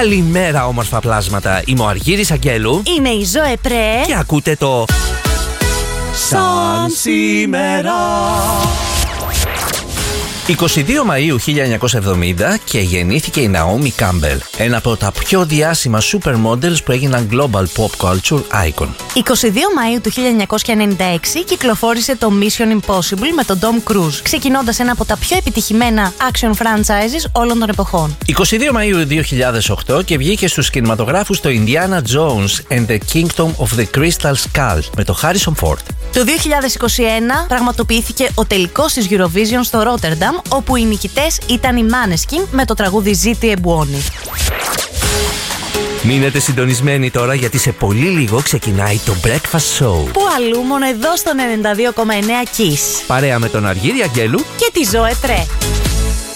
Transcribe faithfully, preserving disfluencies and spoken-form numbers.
Καλημέρα, όμορφα πλάσματα. Είμαι ο Αργύρης Αγγέλου. Είμαι η Ζωέ Πρέ. Και ακούτε το Σαν σήμερα. είκοσι δύο Μαΐου χίλια εννιακόσια εβδομήντα και γεννήθηκε η Ναόμι Κάμπελ, ένα από τα πιο διάσημα supermodels που έγιναν global pop culture icon. είκοσι δύο Μαΐου του χίλια εννιακόσια ενενήντα έξι κυκλοφόρησε το Mission Impossible με τον Tom Cruise, ξεκινώντας ένα από τα πιο επιτυχημένα action franchises όλων των εποχών. είκοσι δύο Μαΐου δύο χιλιάδες οκτώ και βγήκε στους κινηματογράφους το Indiana Jones and the Kingdom of the Crystal Skull με το Harrison Ford. Το δύο χιλιάδες είκοσι ένα πραγματοποιήθηκε ο τελικός της Eurovision στο Ρότερνταμ, όπου οι νικητές ήταν οι Måneskin με το τραγούδι Ζήτη Εμπουόνι. Μείνετε συντονισμένοι τώρα, γιατί σε πολύ λίγο ξεκινάει το Breakfast Show. Που αλλού μόνο εδώ στον ενενήντα δύο κόμμα εννέα Kiss. Παρέα με τον Αργύρη Αγγέλου Και τη Ζωέ Πρέ.